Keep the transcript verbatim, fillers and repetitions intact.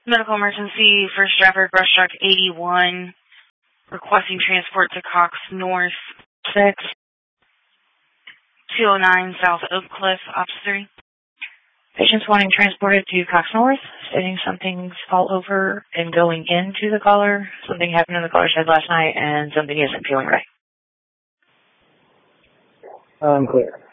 Medical emergency, first driver, brush truck eighty-one, requesting transport to Cox North six, two oh nine South Oak Cliff, Ops three. Patients wanting transported to Cox North, stating something's all over and going into the caller. Something happened in the caller's head last night and something isn't feeling right. I'm clear.